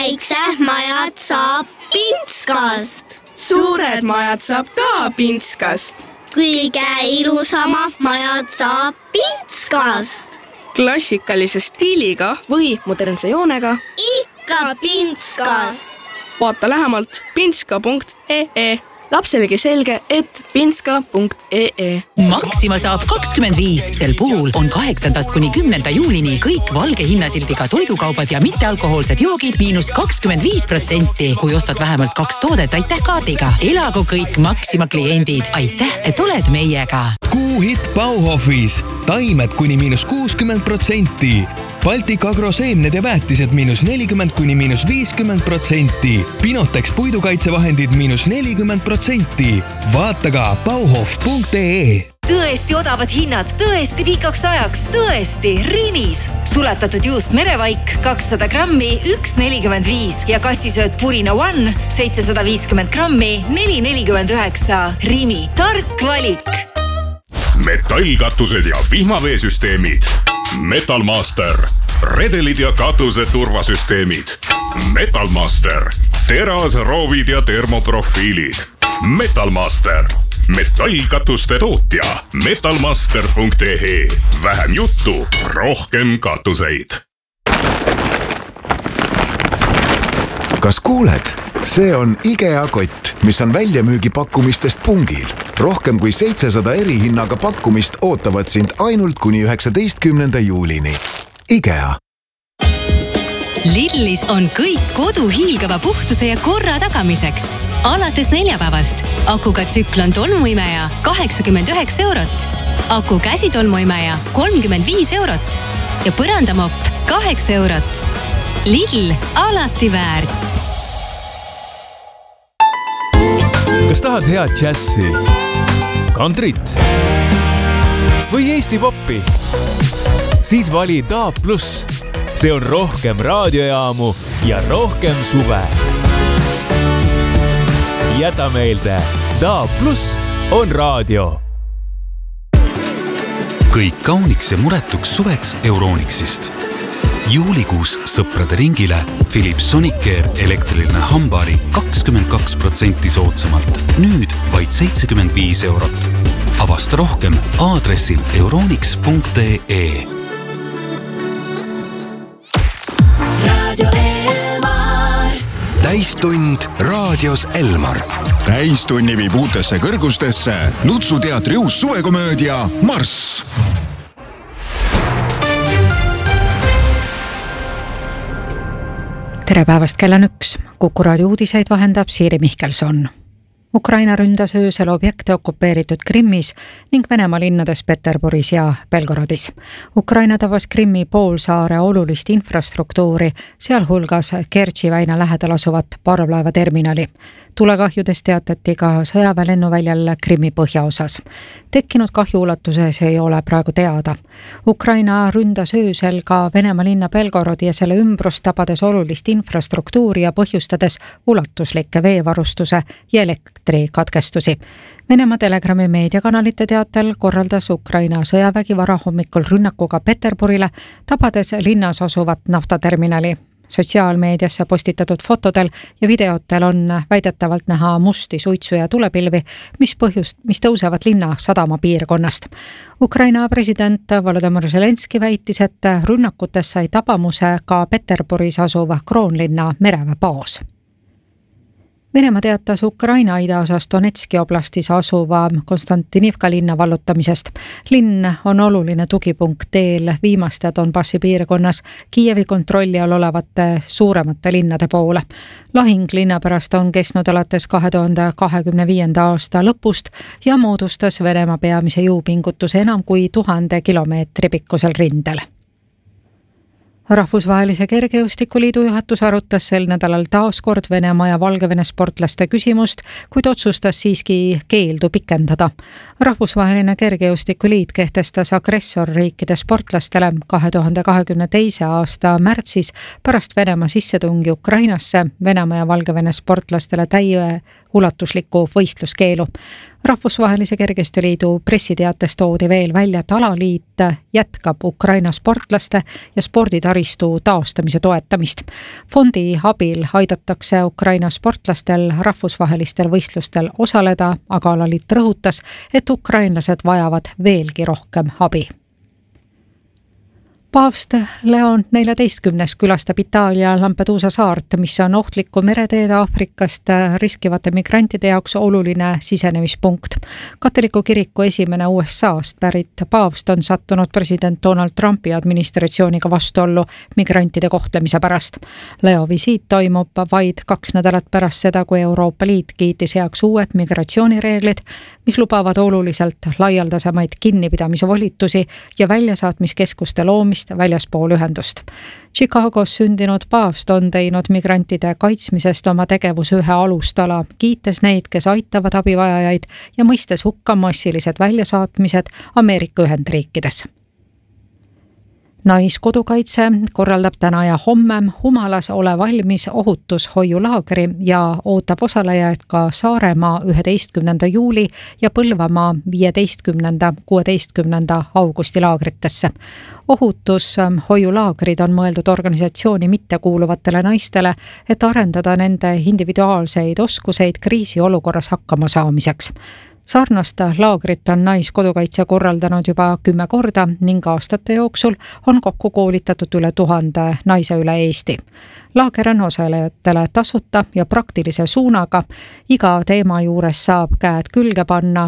väiksed majad saab pintskast. Suured majad saab ka pintskast. Kõige ilusamad majad saab pintskast. Klassikalise stiiliga või modernse joonega. Ikka pintskast. Vaata lähemalt pintska.ee. Lapselegi selge, et pintska.ee. Maxima saab 25. Sel puhul on 8. kuni 10. juulini kõik valge hinnasildiga toidukaubad ja mittealkohoolsed joogid -25%. Kui ostad vähemalt 2 toodet aitäh kaardiga. Elagu kõik Maxima kliendid. Aitäh, et oled meiega. Kuuhitt Bauhofis. Taimed kuni -60%. Baltic Agro seemned ja väetised -40 kuni -50%. Pinotex puidukaitsevahendid -40%. Vaata ka bauhof.ee. Tõesti odavad hinnad, tõesti pikaks ajaks, tõesti Rimis. Sulatatud juust merevaik 200 grammi 1,45 ja kastisööd Purina One 750 grammi 4,49. Rimi, tark valik. Metallkatused ja vihmaveesüsteemid. Metalmaster. Redelid ja katuse turvasüsteemid. Metalmaster. Terasroovid ja termoprofiilid. Metalmaster. Metallkatuste tootja. Metalmaster.ee. Vähem juttu, rohkem katuseid. Kas kuuled? See on IKEA kott, mis on väljamüügipakkumistest pungil. Rohkem kui 700 erihinnaga pakkumist ootavad sind ainult kuni 19. juulini. IKEA. Lidlis on kõik kodu hiilgava puhtuse ja korra tagamiseks. Alates neljapäevast akuga tsüklon tolmuimeja 89 eurot, aku käsitolmuimeja 35 eurot ja põrandamopp 8 eurot. Lidl alati väärt. Kas tahad head džässi, kantrit või Eesti poppi? Siis vali DAB+. See on rohkem raadiojaamu ja rohkem suve. Jäta meelde, DAB+ on raadio. Kõik kauniks ja muretuks suveks Euronixist. Juulikuus sõprade ringile Philips Sonicare elektriline hambaari 22% soodsamalt. Nüüd vaid 75 eurot. Avasta rohkem aadressil euronix.ee. Radio Elmar. Täistund raadios Elmar. Täistunni viib uutesse kõrgustesse Lutsu teatri uus suvekomöödia Marss. Tere päevast, kell on 1. Kuku raadio uudiseid vahendab Siiri Mihkelson. Ukraina ründas öösel objekte okupeeritud Krimmis ning Venemaa linnades Peterburis ja Belgorodis. Ukraina tabas Krimmi poolsaare olulist infrastruktuuri, sealhulgas Kertši väina lähedal asuvat parvlaevaterminali. Tulekahjudest teatati ka sõjaväelennuväljal Krimmi põhjaosas. Tekkinud kahju ulatuses ei ole praegu teada. Ukraina ründas öösel ka Venemaa linna Belgorodi ja selle ümbrust tabades olulist infrastruktuuri ja põhjustades ulatuslikke veevarustuse ja elektrikatkestusi. Venemaa Telegrami meediakanalite teatel korraldas Ukraina sõjavägi varahommikul rünnakuga Peterburile, tabades linnas asuvat naftaterminali. Sotsiaalmeediasse postitatud fotodel ja videotel on väidetavalt näha musti suitsu ja tulepilvi, mis tõusevad linna sadama piirkonnast. Ukraina president Volodymyr Zelenski väitis, et rünnakutes sai tabamuse ka Peterburis asuv Kroonlinna mereväebaas. Venemaa teatas Ukraina idaosas Donetski oblastis asuva Konstantinivka linna vallutamisest. Linn on oluline tugipunkt teel viimaste Donbassi piirkonnas Kiievi kontrolli all olevate suuremate linnade poole. Lahing linna pärast on kestnud alates 2025. aasta lõpust ja moodustas Venemaa peamise jõupingutuse enam kui 1000 kilomeetri pikkusel rindel. Rahvusvahelise kergejõustikuliidu juhatus arutas sel nädalal taaskord Venemaa ja Valgevene sportlaste küsimust, kuid otsustas siiski keeldu pikendada. Rahvusvaheline kergejõustikuliit kehtestas agressorriikide sportlastele 2022. aasta märtsis pärast Venemaa sissetungi Ukrainasse Venemaa ja Valgevene sportlastele täie ulatusliku võistluskeelu. Rahvusvahelise Kergejõustioliidu pressiteates toodi veel välja, et alaliit jätkab Ukraina sportlaste ja sporditaristu taastamise toetamist. Fondi abil aidatakse Ukraina sportlastel rahvusvahelistel võistlustel osaleda, aga alaliit rõhutas, et ukrainlased vajavad veelgi rohkem abi. Paavst Leon 14. külastab Itaalia Lampedusa saart, mis on ohtliku mereteede Aafrikast riskivate migrantide jaoks oluline sisenemispunkt. Katoliku kiriku esimene USA-st pärit paavst on sattunud president Donald Trumpi administratsiooniga vastuollu migrantide kohtlemise pärast. Leo visiit toimub vaid 2 nädalat pärast seda, kui Euroopa Liit kiitis heaks uued migratsioonireeglid, mis lubavad oluliselt laialdasemaid kinnipidamise volitusi ja väljasaatmiskeskuste loomist väljaspool ühendust. Chicagos sündinud paavst on teinud migrantide kaitsmisest oma tegevuse ühe alustala, kiites neid, kes aitavad abivajajaid ja mõistes hukka massilised väljasaatmised Ameerika Ühendriikides. Naiskodukaitse korraldab täna ja homme Humalas Ole valmis ohutushoiulaagri ja ootab osalejaid ka Saaremaa 11. juuli ja Põlvamaa 15. 16. augusti laagritesse. Ohutushoiulaagrid on mõeldud organisatsiooni mittekuuluvatele naistele, et arendada nende individuaalseid oskuseid kriisiolukorras hakkama saamiseks. Sarnast laagrit on Naiskodukaitse korraldanud juba 10 korda ning aastate jooksul on kokku koolitatud üle 1000 naise üle Eesti. Laager on osalejatele tasuta ja praktilise suunaga. Iga teema juures saab käed külge panna